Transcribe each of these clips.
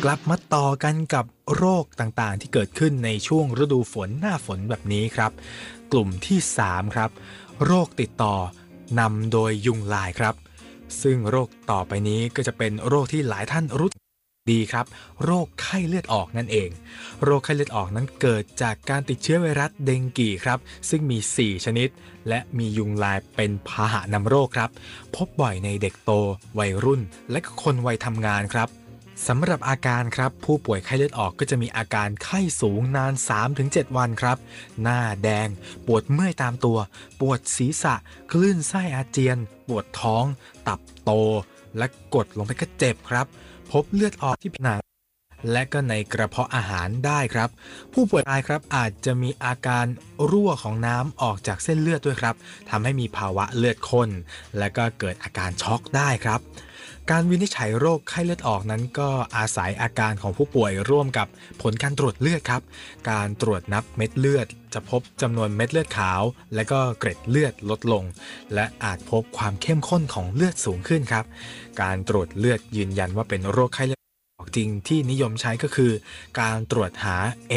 กลับมาต่อกันกับโรคต่างๆที่เกิดขึ้นในช่วงฤดูฝนหน้าฝนแบบนี้ครับกลุ่มที่3ครับโรคติดต่อนำโดยยุงลายครับซึ่งโรคต่อไปนี้ก็จะเป็นโรคที่หลายท่านรู้ดีครับโรคไข้เลือดออกนั่นเองโรคไข้เลือดออกนั้นเกิดจากการติดเชื้อไวรัสเดงกีครับซึ่งมี4ชนิดและมียุงลายเป็นพาหะนำโรคครับพบบ่อยในเด็กโตวัยรุ่นและคนวัยทำงานครับสำหรับอาการครับผู้ป่วยไข้เลือดออกก็จะมีอาการไข้สูงนาน 3-7 วันครับหน้าแดงปวดเมื่อยตามตัวปวดศีรษะคลื่นไส้อาเจียนปวดท้องตับโตและกดลงไปก็เจ็บครับพบเลือดออกที่ผิวหนังและก็ในกระเพาะอาหารได้ครับผู้ป่วยรายครับอาจจะมีอาการรั่วของน้ำออกจากเส้นเลือดด้วยครับทำให้มีภาวะเลือดข้นและก็เกิดอาการช็อกได้ครับการวินิจฉัยโรคไข้เลือดออกนั้นก็อาศัยอาการของผู้ป่วยร่วมกับผลการตรวจเลือดครับการตรวจนับเม็ดเลือดจะพบจำนวนเม็ดเลือดขาวและก็เกร็ดเลือดลดลงและอาจพบความเข้มข้นของเลือดสูงขึ้นครับการตรวจเลือดยืนยันว่าเป็นโรคไข้เลือดออกจริงที่นิยมใช้ก็คือการตรวจหา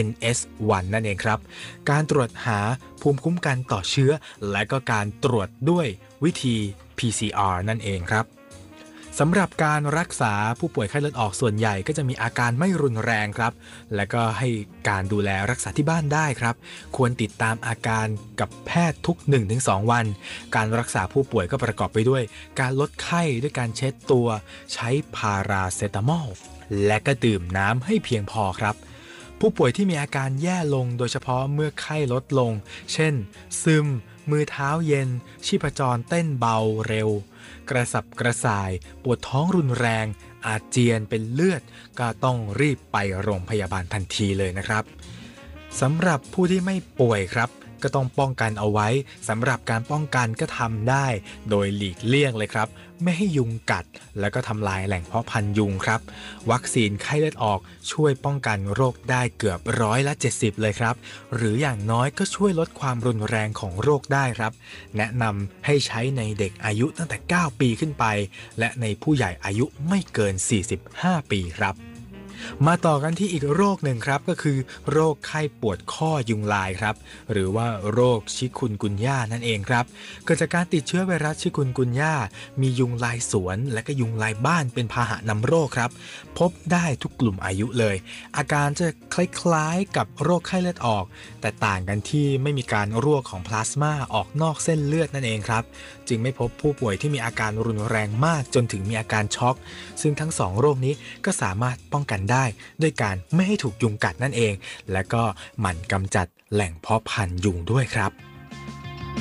NS1 นั่นเองครับการตรวจหาภูมิคุ้มกันต่อเชื้อและก็การตรวจด้วยวิธี PCR นั่นเองครับสำหรับการรักษาผู้ป่วยไข้เลือดออกส่วนใหญ่ก็จะมีอาการไม่รุนแรงครับและก็ให้การดูแลรักษาที่บ้านได้ครับควรติดตามอาการกับแพทย์ทุก 1-2 วันการรักษาผู้ป่วยก็ประกอบไปด้วยการลดไข้ด้วยการเช็ดตัวใช้พาราเซตามอลและก็ดื่มน้ำให้เพียงพอครับผู้ป่วยที่มีอาการแย่ลงโดยเฉพาะเมื่อไข้ลดลงเช่นซึมมือเท้าเย็นชีพจรเต้นเบาเร็วกระสับกระส่ายปวดท้องรุนแรงอาเจียนเป็นเลือดก็ต้องรีบไปโรงพยาบาลทันทีเลยนะครับสำหรับผู้ที่ไม่ป่วยครับก็ต้องป้องกันเอาไว้สำหรับการป้องกันก็ทำได้โดยหลีกเลี่ยงเลยครับไม่ให้ยุงกัดแล้วก็ทำลายแหล่งเพาะพันธุ์ยุงครับวัคซีนไข้เลือดออกช่วยป้องกันโรคได้เกือบ70%เลยครับหรืออย่างน้อยก็ช่วยลดความรุนแรงของโรคได้ครับแนะนำให้ใช้ในเด็กอายุตั้งแต่9 ปีขึ้นไปและในผู้ใหญ่อายุไม่เกิน45 ปีครับมาต่อกันที่อีกโรคหนึ่งครับก็คือโรคไข้ปวดข้อยุงลายครับหรือว่าโรคชิคุนกุนย่านั่นเองครับเกิดจากการติดเชื้อไวรัสชิคุนกุนย่ามียุงลายสวนและก็ยุงลายบ้านเป็นพาหะนำโรคครับพบได้ทุกกลุ่มอายุเลยอาการจะคล้ายๆกับโรคไข้เลือดออกแต่ต่างกันที่ไม่มีการรั่วของพลาสมาออกนอกเส้นเลือดนั่นเองครับจึงไม่พบผู้ป่วยที่มีอาการรุนแรงมากจนถึงมีอาการช็อกซึ่งทั้ง2โรคนี้ก็สามารถป้องกันได้ด้วยการไม่ให้ถูกยุงกัดนั่นเองและก็หมั่นกำจัดแหล่งเพาะพันธุ์ยุงด้วยครับ